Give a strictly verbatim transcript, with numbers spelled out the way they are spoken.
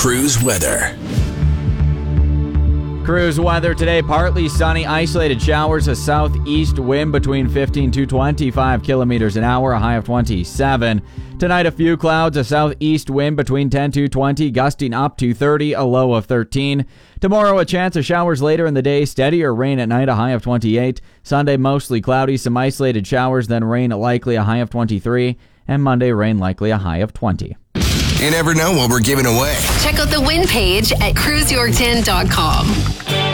Cruise weather. Cruise weather today, partly sunny, isolated showers, a southeast wind between fifteen to twenty-five kilometers an hour, a high of twenty-seven. Tonight, a few clouds, a southeast wind between ten to twenty, gusting up to thirty, a low of thirteen. Tomorrow, a chance of showers later in the day, steadier rain at night, a high of twenty-eight. Sunday, mostly cloudy, some isolated showers, then rain likely, a high of twenty-three. And Monday, rain likely, a high of twenty. You never know what we're giving away. Check out the win page at cruise yorkton dot com.